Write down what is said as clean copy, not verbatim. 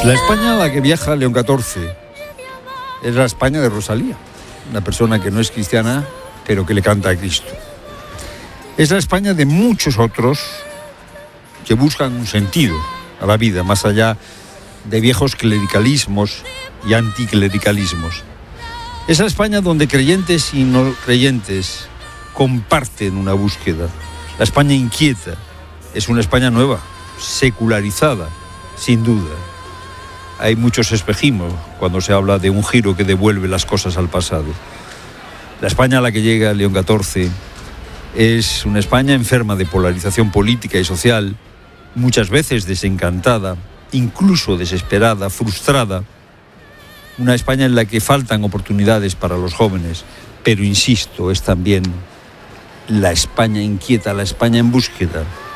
La España a la que viaja León XIV es la España de Rosalía, una persona que no es cristiana, pero que le canta a Cristo. Es la España de muchos otros que buscan un sentido a la vida, más allá de viejos clericalismos y anticlericalismos. Es la España donde creyentes y no creyentes comparten una búsqueda. La España inquieta es una España nueva, secularizada, sin duda. Hay muchos espejismos cuando se habla de un giro que devuelve las cosas al pasado. La España a la que llega León XIV es una España enferma de polarización política y social, muchas veces desencantada, incluso desesperada, frustrada. Una España en la que faltan oportunidades para los jóvenes, pero insisto, es también la España inquieta, la España en búsqueda.